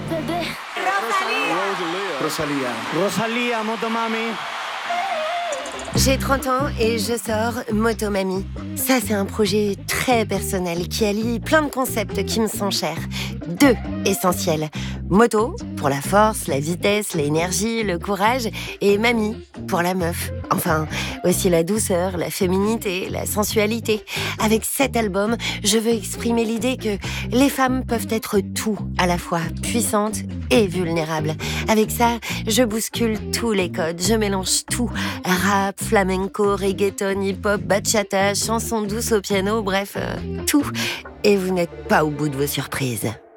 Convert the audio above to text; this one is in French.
Rosalía, Motomami. J'ai 30 ans et je sors Motomami. Ça, c'est un projet très personnel qui allie plein de concepts qui me sont chers. 2 essentiels. Moto, pour la force, la vitesse, l'énergie, le courage. Et mamie, pour la meuf. Enfin, aussi la douceur, la féminité, la sensualité. Avec cet album, je veux exprimer l'idée que les femmes peuvent être tout à la fois, puissantes et vulnérables. Avec ça, je bouscule tous les codes, je mélange tout. Rap, flamenco, reggaeton, hip-hop, bachata, chansons douces au piano, bref, tout. Et vous n'êtes pas au bout de vos surprises.